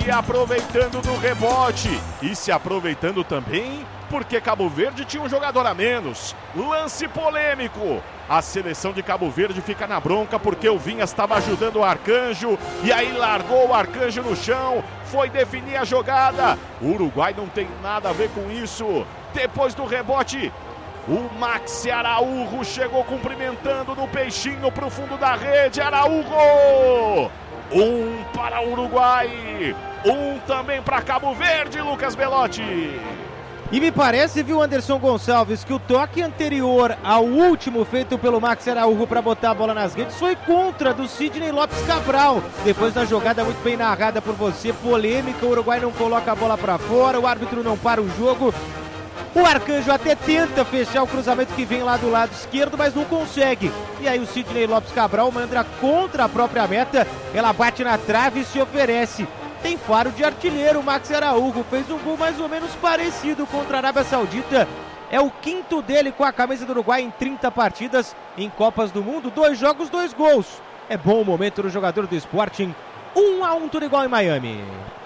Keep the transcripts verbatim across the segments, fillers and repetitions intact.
se aproveitando do rebote e se aproveitando também porque Cabo Verde tinha um jogador a menos. Lance polêmico. A seleção de Cabo Verde fica na bronca porque o Vinhas estava ajudando o Arcanjo e aí largou o Arcanjo no chão, foi definir a jogada. O Uruguai não tem nada a ver com isso. Depois do rebote, o Maxi Araújo chegou cumprimentando no peixinho para o fundo da rede. Araújo! Um para o Uruguai, um também para Cabo Verde, Lucas Belotti. E me parece, viu, Anderson Gonçalves, que o toque anterior ao último feito pelo Maxi Araújo para botar a bola nas redes foi contra do Sidney Lopes Cabral. Depois da jogada muito bem narrada por você, polêmica, o Uruguai não coloca a bola para fora, o árbitro não para o jogo. O Arcanjo até tenta fechar o cruzamento que vem lá do lado esquerdo, mas não consegue. E aí o Sidney Lopes Cabral manda contra a própria meta, ela bate na trave e se oferece. Tem faro de artilheiro, o Maxi Araújo fez um gol mais ou menos parecido contra a Arábia Saudita. É o quinto dele com a camisa do Uruguai em trinta partidas em Copas do Mundo. Dois jogos, dois gols. É bom o momento do jogador do Sporting. Um a um, tudo igual em Miami.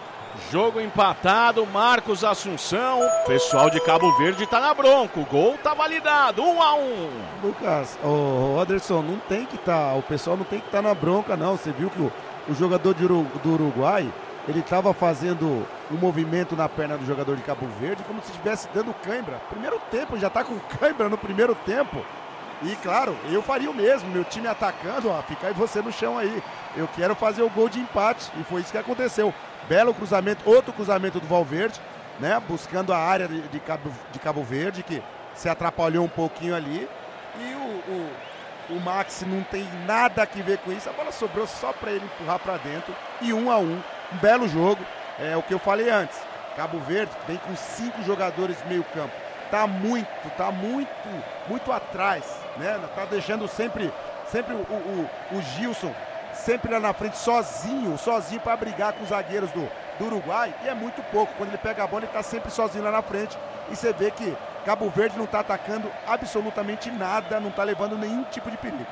Jogo empatado, Marcos Assunção. Pessoal de Cabo Verde tá na bronca. O gol tá validado, um a um. Lucas, o Anderson, não tem que tá, o pessoal não tem que estar tá na bronca, não. Você viu que o, o jogador de Uru, do Uruguai, ele estava fazendo um movimento na perna do jogador de Cabo Verde como se estivesse dando cãibra. Primeiro tempo, já está com cãibra no primeiro tempo. E claro, eu faria o mesmo, meu time atacando, ó, fica aí você no chão aí. Eu quero fazer o gol de empate e foi isso que aconteceu. Belo cruzamento, outro cruzamento do Valverde, né? Buscando a área de, de, Cabo, de Cabo Verde, que se atrapalhou um pouquinho ali. E o, o, o Maxi não tem nada a ver com isso. A bola sobrou só para ele empurrar para dentro. E um a um. Um belo jogo, é o que eu falei antes. Cabo Verde vem com cinco jogadores meio campo. Tá muito, tá muito, muito atrás, né? Tá deixando sempre, sempre o, o, o Gilson sempre lá na frente, sozinho, sozinho para brigar com os zagueiros do, do Uruguai. E é muito pouco. Quando ele pega a bola, ele tá sempre sozinho lá na frente. E você vê que Cabo Verde não tá atacando absolutamente nada, não tá levando nenhum tipo de perigo.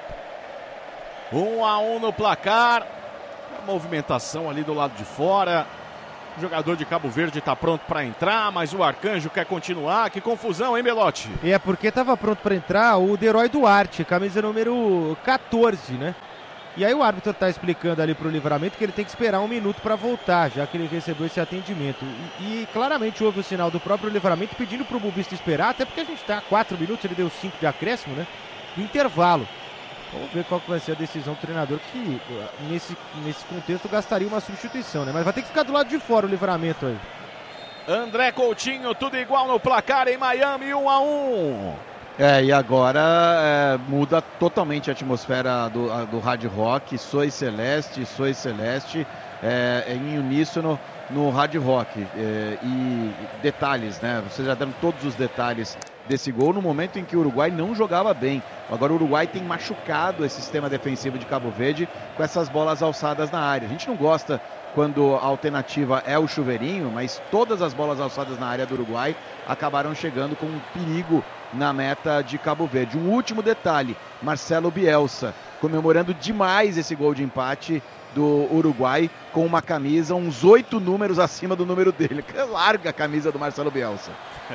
Um a um no placar. A movimentação ali do lado de fora. O jogador de Cabo Verde está pronto para entrar, mas o Arcanjo quer continuar. Que confusão, hein, Belotti? E é porque estava pronto para entrar o Deroy Duarte, camisa número quatorze, né? E aí o árbitro está explicando ali para o Livramento que ele tem que esperar um minuto para voltar, já que ele recebeu esse atendimento. E, e claramente houve o sinal do próprio Livramento pedindo para o bubista esperar, até porque a gente está a quatro minutos, ele deu cinco de acréscimo, né? Do intervalo. Vamos ver qual que vai ser a decisão do treinador, que nesse, nesse contexto gastaria uma substituição, né? Mas vai ter que ficar do lado de fora o Livramento aí. André Coutinho, tudo igual no placar em Miami, um a um. É, e agora é, muda totalmente a atmosfera do, a, do Hard Rock. Sois Celeste, Sois Celeste, é, é em uníssono no Hard Rock. É, e detalhes, né? Vocês já deram todos os detalhes desse gol no momento em que o Uruguai não jogava bem. Agora o Uruguai tem machucado esse sistema defensivo de Cabo Verde com essas bolas alçadas na área. A gente não gosta quando a alternativa é o chuveirinho, mas todas as bolas alçadas na área do Uruguai acabaram chegando com um perigo na meta de Cabo Verde. Um último detalhe, Marcelo Bielsa comemorando demais esse gol de empate do Uruguai com uma camisa uns oito números acima do número dele. Larga a camisa do Marcelo Bielsa.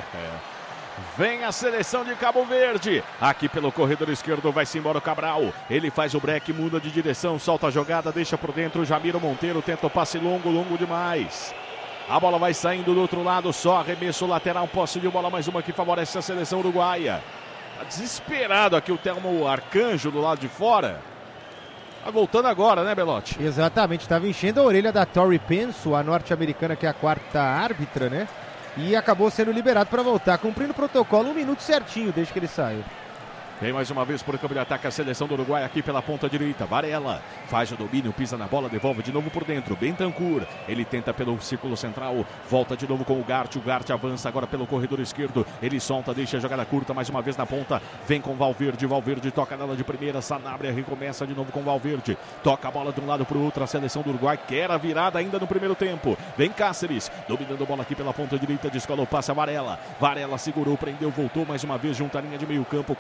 Vem a seleção de Cabo Verde. Aqui pelo corredor esquerdo vai-se embora o Cabral. Ele faz o break, muda de direção, solta a jogada, deixa por dentro. Jamiro Monteiro tenta o passe longo, longo demais. A bola vai saindo do outro lado, só arremesso lateral, posse de bola, mais uma que favorece a seleção uruguaia. Tá desesperado aqui o Telmo Arcanjo do lado de fora. Tá voltando agora, né, Belotti? Exatamente, estava enchendo a orelha da Tori Penso, a norte-americana que é a quarta árbitra, né? E acabou sendo liberado para voltar, cumprindo o protocolo um minuto certinho desde que ele saiu. Vem mais uma vez por o campo de ataque a seleção do Uruguai aqui pela ponta direita. Varela faz o domínio, pisa na bola, devolve de novo por dentro. Bentancur, ele tenta pelo círculo central, volta de novo com o Gart. O Gart avança agora pelo corredor esquerdo. Ele solta, deixa a jogada curta mais uma vez na ponta. Vem com Valverde, Valverde toca nela de primeira. Sanabria recomeça de novo com Valverde. Toca a bola de um lado para o outro. A seleção do Uruguai quer a virada ainda no primeiro tempo. Vem Cáceres, dominando a bola aqui pela ponta direita. Descola o passe a Varela. Varela segurou, prendeu, voltou mais uma vez junto à linha de meio campo. Cáceres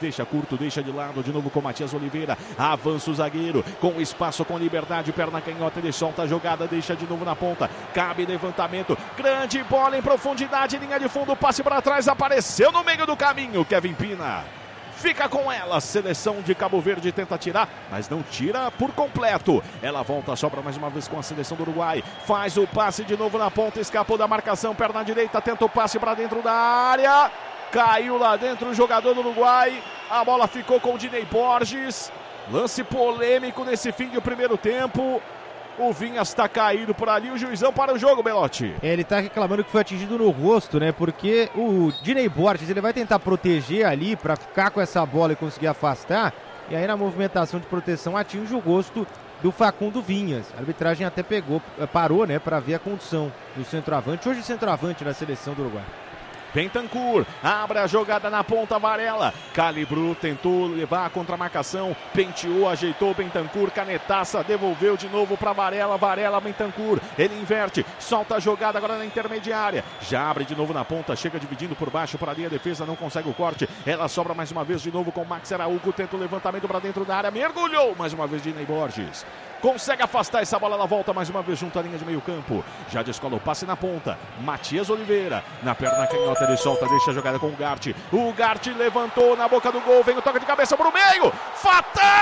deixa curto, deixa de lado, de novo com Matias Oliveira, avança o zagueiro, com espaço, com liberdade, perna canhota, ele solta a jogada, deixa de novo na ponta, cabe levantamento, grande bola em profundidade, linha de fundo, passe para trás, apareceu no meio do caminho, Kevin Pina. Fica com ela, seleção de Cabo Verde tenta tirar, mas não tira por completo. Ela volta, sobra mais uma vez com a seleção do Uruguai. Faz o passe de novo na ponta, escapou da marcação, perna direita, tenta o passe para dentro da área. Caiu lá dentro o jogador do Uruguai. A bola ficou com o Dinei Borges. Lance polêmico nesse fim de primeiro tempo. O Vinhas está caído por ali, o juizão para o jogo, Belotti. Ele está reclamando que foi atingido no rosto, né? Porque o Dinei Borges, ele vai tentar proteger ali para ficar com essa bola e conseguir afastar. E aí na movimentação de proteção atinge o rosto do Facundo Vinhas. A arbitragem até pegou, parou, né? Para ver a condição do centroavante. Hoje centroavante na seleção do Uruguai. Bentancur, abre a jogada na ponta, Varela, calibrou, tentou levar a contramarcação, penteou, ajeitou Bentancur, canetaça, devolveu de novo para Varela, Varela, Bentancur, ele inverte, solta a jogada agora na intermediária, já abre de novo na ponta, chega dividindo por baixo para ali, a defesa não consegue o corte, ela sobra mais uma vez de novo com Max Araújo, tenta o levantamento para dentro da área, mergulhou mais uma vez de Dinei Borges. Consegue afastar essa bola, ela volta mais uma vez junto à linha de meio campo. Já descola o passe na ponta. Matias Oliveira, na perna canhota, ele solta, deixa a jogada com o Gart. O Gart levantou na boca do gol, vem o toque de cabeça pro meio. Fatal!